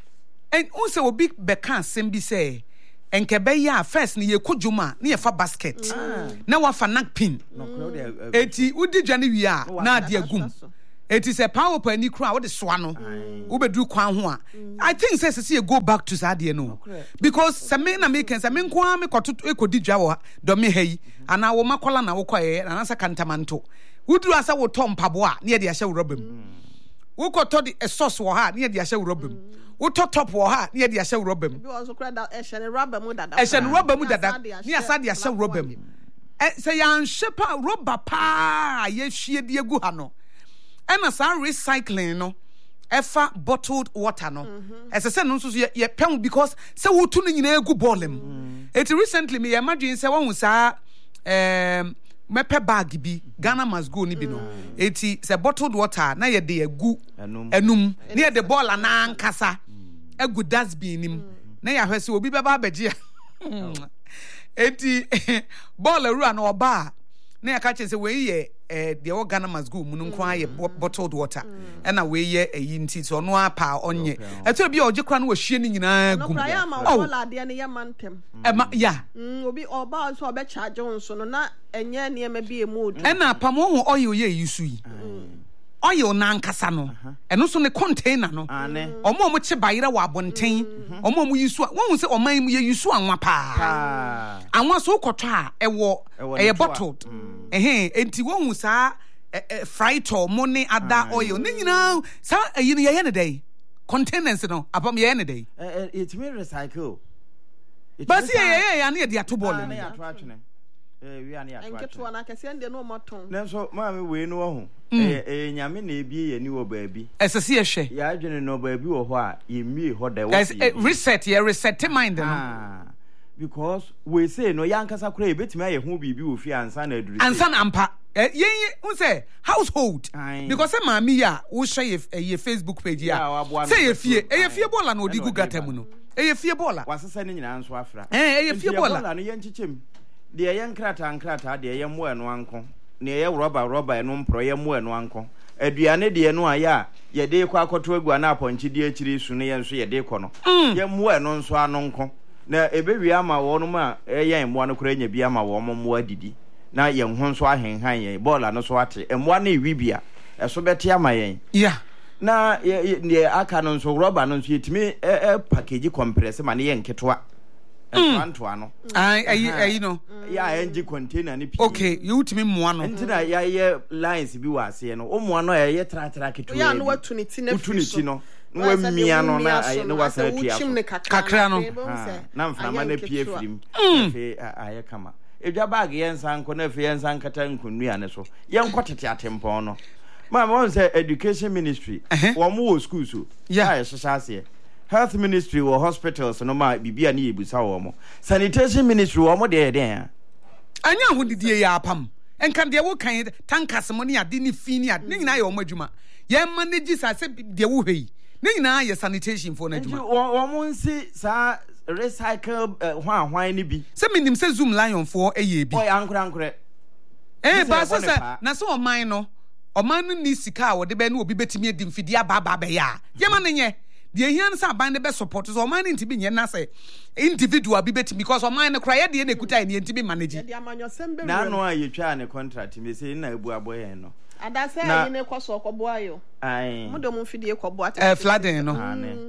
S1: and also obi beka asem bi say enkebe ya first ni ye kodwuma ni ye fa basket na wa fa napkin eti udi dwane wi a na ade agum eti se power pani kura wo de soa no wo bedu kwan ho a I think say go back to sade no because some na make say me nko a me koto ekodi dwa wo do me hayi ana wo makola na wo kwaye na nasa kantamanto wuduru asa wo tom pabo a na ye de ahye wo robam wo koto de sauce wo ha na ye de ahye wo robam wo top wo ha na ye de ahye wo robam
S3: bi wo so kra da ehye rubber mu dada ni asa de ahye wo robam say yan
S1: shepa rubber pa ye hwie de egu ha no and as recycling no efa bottled water no as I said no so ye pen because say wo tu no nyina egu ballem it recently me imagine say won sa mepe bag bi Ghana must go ni bi no eti say bottled water na ye de egu enum na ye de ball na ankasa egu dustbin nim na ya hwese obi beba abeje eti ball ru na oba na ya ka che say we ye the organ must go mununko aye bottled water and na we ye yinti so no apa onye eto bi oje kra na wo hwie ni nyina gum
S3: oh la de ne yamantem
S1: ya
S3: obi oba so obe charge nso no na enye ne ma bi emodu
S1: and na pam ho oil ye yusu yi oil na nkasa no eno so ne container no omo che bayira wa abonten omo yusu won se oman mu ye yusu anwa pa anwa so kwoto a ewo eye bottled enti won sa frito money ada oil ni nyina sa ayi ne ye ne dey containers no apam ye ne dey
S2: it me recycle
S1: but ye ya ne de atobol ni
S2: we ani atwa
S3: enketo na kase ende no moton
S2: na so maami we no ho nyame na ebie ye ni wo baabi
S1: esese ye hwe
S2: ya adwene no baabi wo ho a ye mie ho da wo
S1: reset mind no
S2: because we say no yankasa kura ebetimi aye ho bibi wo fi ansa na aduru
S1: ansa na ampa ye say household because maami ya wo share ye Facebook page ya say ye fie bola na odigu gatamu no ye fie bola
S2: wasesa ni nyina anso afra
S1: ye fie bola
S2: no ye nchichem de ye nkrata de ye mo eno anko ne ye rubber eno mpro ye mo eno anko aduane de eno aya ye de kwa akoto agua na aponchi de akiri su ne ye nso ye de kɔ no ye mo eno nso anonko na ebewi ama wo no ma ye mo no kura nya bi ama wo mo adidi na ye ho nso ahenhan ye bola no so ate mo na iwibia eso beti ama ye na ye aka no nso rubber no nso yetimi package compress ma ne ye nketoa Antoa no
S1: ai no
S2: ya enji container ni pi
S1: okay you utimi moa no
S2: ntina ya ye lines bi wase no o moa no ye tra keto
S3: ya no watuniti na
S2: fi no no wa mia no na no wasa tua
S1: kakra no
S2: na mfama na pie firim fe aye kama edwa bag ye nsanko na fe ye nsankata nkonnua ne so ye nkotete atempon no mama won say education ministry wo mo wo school so ya ye hyehyase health ministry or hospitals no ma bibia na yebusa wo mo sanitation ministry wo mo de den
S1: anya ho didie ya apam enka de wo kan tankas mo ne ade ni fi ni ade ni nyina ye wo madwuma ye manage sa se de wo hwei ni nyina ye sanitation for na adwuma
S2: wo mo nsi sa recycle hwan ni bi
S1: se minim se zoom lion for eye bi
S2: o ankure
S1: ba so se na so oman no ni sika wo de be na obi betimi edi mfidi aba be ya ye ma ne nye the hian sa ban be support so man ntibi nye na say individual bi beti because man no cry de na ekuta ne ntibi manage
S2: na no a yetwa ne contract me say na ebu aboye no
S3: ada say ayi ne kwaso okobo ayo mo do mo fidie kobo ata
S1: flooding no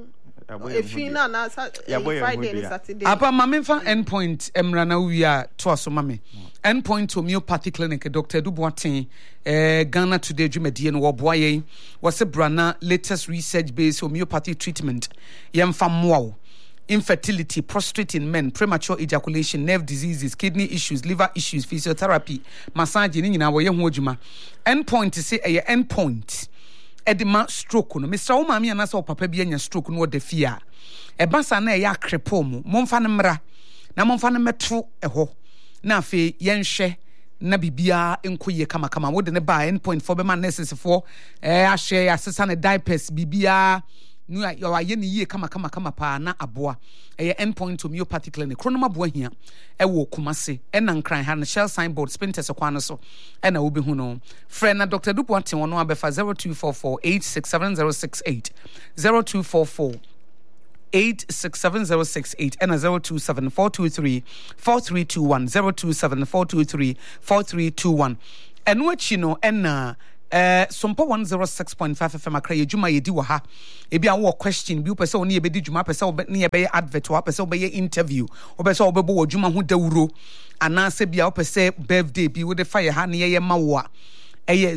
S3: efina na Friday and Saturday
S1: apa mamemfa endpoint emra na wi a to aso mame endpoint homeopathy clinic Dr. Duboatin Ghana Today dwumadie no wo boa yen wose brana latest research based homeopathy treatment yemfa moa infertility, prostate in men, premature ejaculation, nerve diseases, kidney issues, liver issues, physiotherapy, massage ni nyina wo ye ho adwuma endpoint say endpoint edema stroke no Mr. Omami anasa o papa bi anya stroke no de fia e basa na ya krepo mu momfa ne mra na momfa ne meto ho na afi yenhwe na bibia enkoye kama kama wo de ne ba endpoint for be man nurses for ahye asesa ne diapers bibia nu ya ye ne yie kama pa na aboa endpoint homeopathy clinic kronoma boa hia wo Kumase na nkran ha na shell signboard spinters kwan so na wo be hu no friend na Dr. Dupointe wono abefa 0244867068 0244 027-867-068 and 027-423-4321 027-423-4321 and what you know and Sompo 106.5 FM akra yedwuma yedi wo ha ebi a wo question bi wo pese oni ebedi dwuma pese wo ne ebe advert wo pese wo be interview wo pese wo bebo wo dwuma ho dawuro ana se bia wo pese birthday bi wo de fire ha ne ye ma wo a eye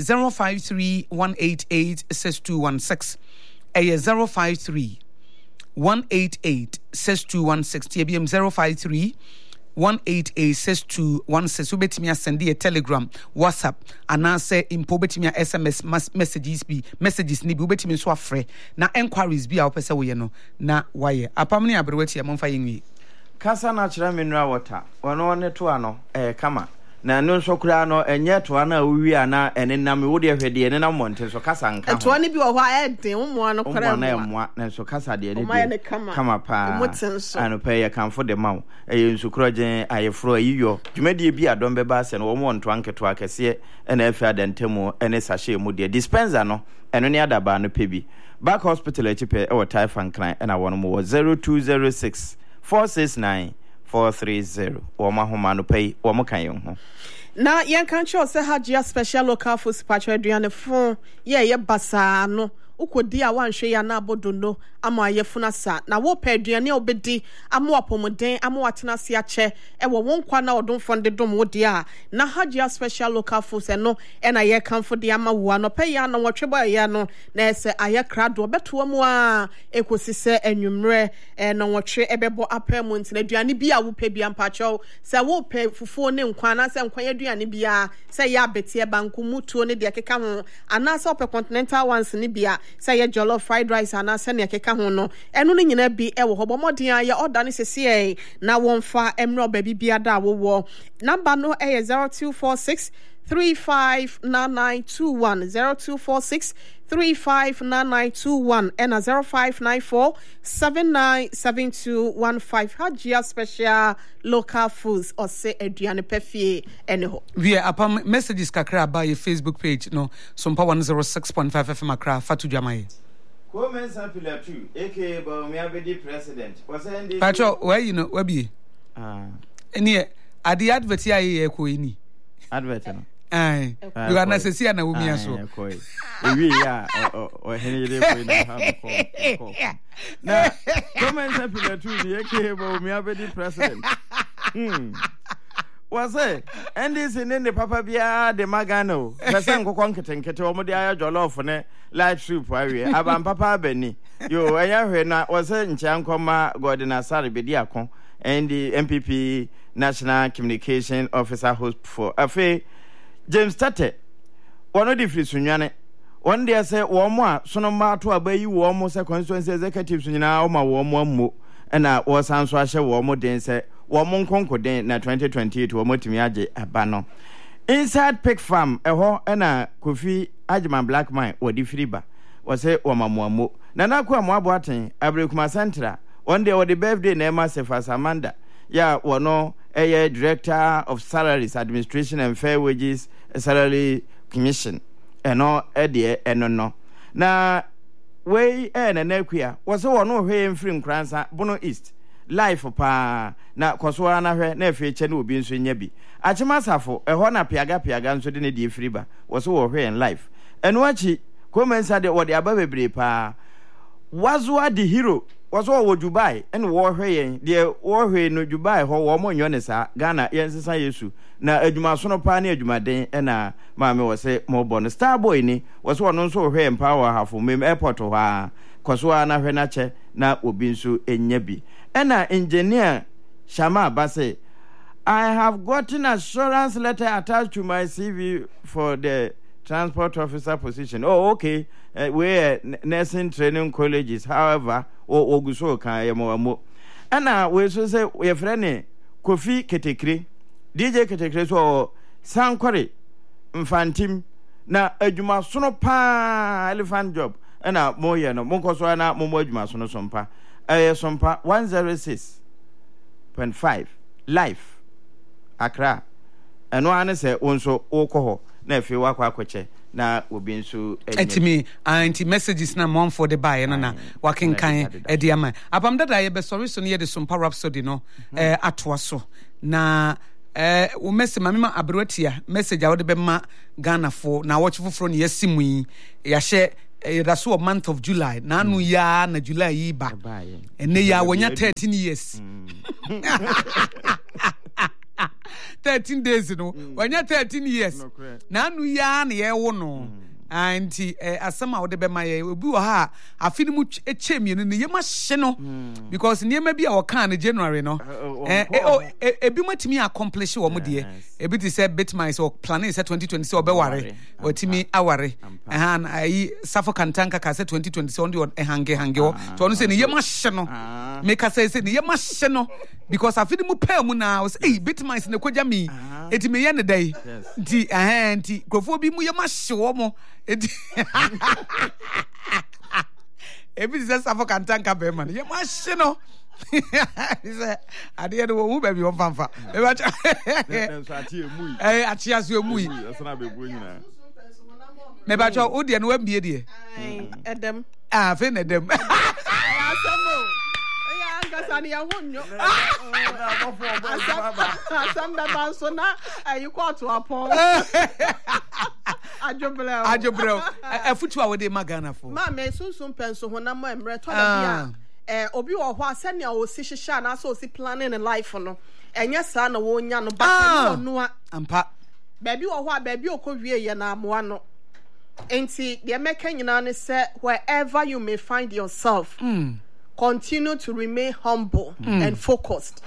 S1: 053-188-6216 eye 053-188-6216 tbm 053-188-6216 ubetimi asende a telegram whatsapp anase impo betimi sms messages ni bi ubetimi so afre na enquiries bi a opese wo ye no na waye apamni abrewati amfa yenwi
S2: kasa na kira mineral water wono ne to ano kama na no nso kura no enye to ana owi ana enenam wo de hwede enenam monte so kasa nka
S3: to ani bi wo ha eden wo mo ano kura
S2: mo na so kasa de ne kama pa ano pe ya kanfo de mawo nso kura gen ayefro ayiyo dwumadi bi adom be ba se no wo mo nto anketo akese na afi adantemu ene sahye mu de dispenser no eno ne adaba no pe bi back hospital echipe e wo typhoid clan na wono mo 0206 469 430 Woma Homano pay Womokayon.
S3: Na yan kancho se hajia special local food patch aduane fon ye basa no ukodi a wanhwe ya na abodono ama ayefuna sa na wo pa aduane obedi ama apomoden ama atena se ache e wo wonkwa na odon fonde dom wodi a na hajia special local food no e na ye kanfo de ama wo no pa ya na wotweba ya no na ese aye krado beto mu a ekosise enwumre na wotwe ebebo apemu ntina aduane bi a wo pa bi ampacho se wo pa fufuo ne nkwa na se nkwa aduane bi a se ya betie banku mutuo ne de keka ho ana se ope continental ones ne bia say ye jollof fried rice ana se ne keka ho no eno no nyina bi e wo hobomodin aye order ne sese na wonfa emro ba bibia da wo number no e 0246 359921 0246 359921 and 0594 797215 Hajia special local foods or say aduane pefie anyho
S1: via apam messages kakra by your Facebook page no some 106.5 FM akra fatu jamae
S2: ko men sample tu aka ba me abedi president was ending
S1: Pacho where you know where be any adi advert ya ye ko ni
S2: advert no
S1: you are necessary na wumia so
S2: ewi ya o henere ko na ha ko na comment appeal to the aka ba wumia bedi president was and this in the papa bia de magano person kokon ketenkete o mo de aya jollof ne light soup awie aba papa bani yo aya hwe na was ncha nkoma godina sare bedi akon and the MPP National Communication Officer host for afi James Tate one of the free sunwane one day say wo mo a sono ma to abayi wo mo se constituency executives nyina o ma wo mo ammo na wo san so ahye wo mo den se wo mo nkonko den na 2028 wo mo timi age aba no inside pig farm eho na Kofi Agyeman Black Mine wo di friba wo se wo ma mo ammo na na ko amo aboaten Abrekuma Central one day wo the birthday na ma se Fasamanda ya wono Director of Salaries Administration and Fair Wages Salary Commission eno edie eno no na we na nakwia wo se wono hwe mfiri nkransa Bono East life pa na koso na hwe na efe che na obi nso nya bi achemasafo eho na piaga nso de ne die friba wo se wo hwe en life eno achi komensa de wo de aba bebre pa wazo the hero was all Dubai and war hwe de war hwe no Dubai ho wo mo nyo ne sa Ghana yensesa Yesu na adwuma so no pa na adwuma den na maame wo se mo bon star boy ni wo so no so hwe empower hafo mem airport ho a kwaso na hwe na che na obi nso enya bi na engineer Shama Base I have gotten assurance letter attached to my CV for the transport officer position. Oh, okay. We're nursing training colleges. However, oguso kan yemo. Ana we so say we friend Kofi Ketekre. DJ Ketekre so Sankware mfantim na adwuma sono pa elephant job. Ana moye no monko so na momo adwuma sono sompa. Sompa 106.5 live Accra. Eno ane se wonso okoho na efe wakwa akwache na obi nso
S1: etimi anti messages na mom for the buy na working kan edi ama abam dada ye be sorry so ne de Sumpa Rhapsody no atoa so na wo message mama abroatia message a wo de be ma Ghana for na watch foforo ne yasimu yi ya hye that's what month of July na anu ya na July yi ba ene ya wonya 13 years 13 days no wonya 13 years na anu ya na ye wo no anti asama wo de be ma ye obi wo ha afini mu echemi ne ye ma hye no because niema bi a wo kan na January no ebi matimi accomplish wo mo de ebi ti say bitman so planning say 2020 say obeware otimi aware na ayi safo kantanka ka say 2020 on the hange wo to no say ne ye ma hye no make say ne ye ma hye no because afini mu pa mu na wo say bitman se ne kwaja mi etimi ye ne dai nti nti krofo bi mu ye ma hye wo mo ebi say safo kantanka be man ye ma hye no say ade no wo baby won fanfa e ba cha ati aso emui asana be bro nyina me ba cha o de no wambie de
S3: edem
S1: fe na edem
S3: asamo Sani ya honyo asam da banso na you go to upon
S1: ajobrel afutu a we de Ghana for
S3: ma me sunsun penso honam emre to na bia obi wo ho asania o si hihya na so si planning in life no enya sa na wo nya no ba no a
S1: ampa
S3: baby wo ho a baby okowie ye na amoa no enti de meka nyina ne say wherever you may find yourself continue to remain humble and focused.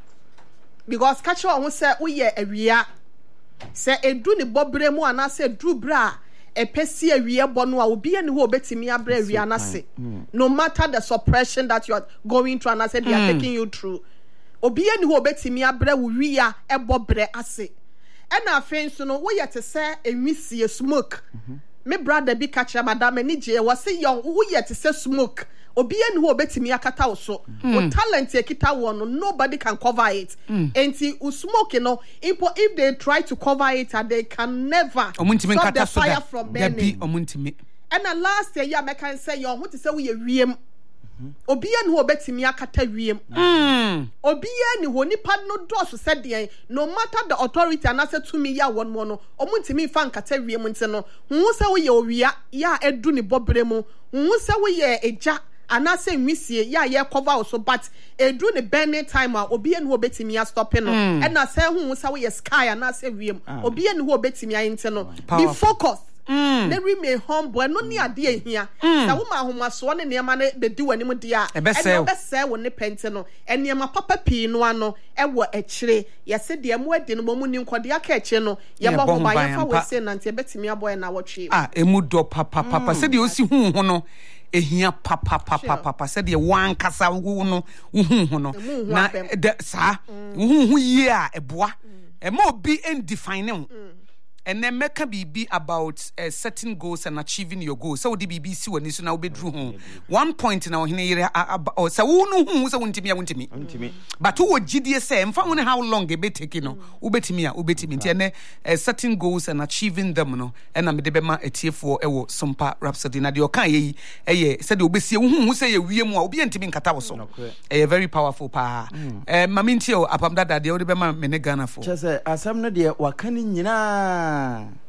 S3: Because catch on who say we ye awia say edu ni bobre mu ana say du bra e pesi awia bonu a obi ani ho betimi abra awia na se no matter the suppression that you are going through and say they are taking you through obi ani ho betimi abra wo wia e bobre ase e na afen so no wo ye te say enwisie smoke me brother bi catch madam ani je wo say young wo ye te say smoke obi eni ho betimi akata wo so o talent e kita wo no nobody can cover it enti u smoke no if they try to cover it they can never stop the fire from burning and the last year me can say you want to say we wiem obi eni ho betimi akata wiem obi eni ho nipa no do so de no matter the authority and say to me ya won mo no omuntimi fa nkata wiem nti no hu se we ye owia ya edu ni bobre mu hu se we ye eja ana say nwisie ya ye cover also but edu ne burning time a obi eni ho betimi a stop no and na say hu se we ye sky ana say wiem obi eni ho betimi a nti no be focused they remain humble no ni ade ehia na wo ma homaso ne niam na de di wani mu dia e be say wo ne pente no eniam papa pii no ano e wo ekire ye se de mu ade no mu ni nkode aka ekire no ye bo ho ba ye fa we say nante betimi aboy na wotwe
S1: emu do papa se de osi hu ho no ehia papa se de wan kasa wo no hu no na sa hu ye a eboa e ma obi endefine and then make a BB about setting goals and achieving your goals. So the BBC when you now be drew 1 point now here or so who so want me. But who would GDS say and found how long a bit taking no ubetimi and setting goals and achieving them no and I'm the bema a tier for Sumpa Rhapsody na the okay said you be see who say we will be intimate katawaso a very powerful pa mamintio upon that the old bema menegana for
S2: just as some no dear wakani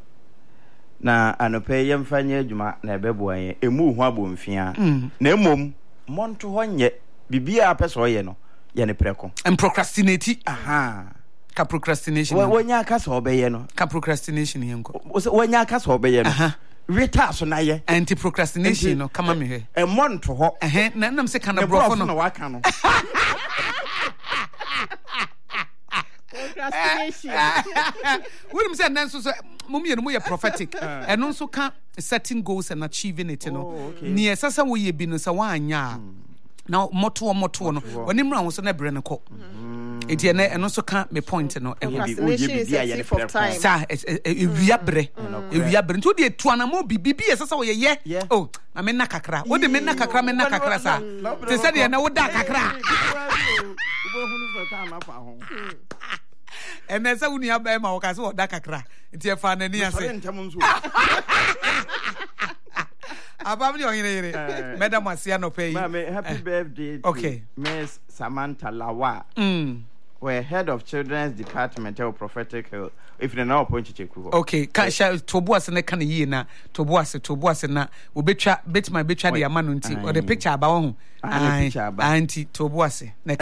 S2: na anope yemfanye adwuma na ebeboa ye emu hu abomfia na emom monto honye bibia apeso ye no ye ne preko
S1: and procrastinate ka procrastination
S2: wonya aka so obeye no
S1: ka procrastination yenko
S2: wonya aka so obeye no reta so na ye
S1: anti procrastination no kama me he
S2: e monto ho
S1: na nam se kana brofo no
S2: waka no
S3: procrastination
S1: we say nan so mummy no ye prophetic and also can setting goals and achieving it no near sasa wo ye bi no sa wanya now moto no oni mra wo so na bre ne ko eti ene eno so ka me point no e sa ewia bre nti odi etu anamo bibi sasa wo ye oh na me na kakra wo de me na kakra sa te se de na wo da kakra And there's a unia by my workers or Dakakra. It's your fan and yes. Above your Madam Marciano pay.
S2: Happy birthday.
S1: Okay.
S2: Miss Samantha Lawa. We're head of Children's Department of Prophetic Health. If you know, point to
S1: okay, Kasha Tobuas and the Canina, Tobuas and that will bet my bitch the Amanunti or the picture about Auntie Tobuase.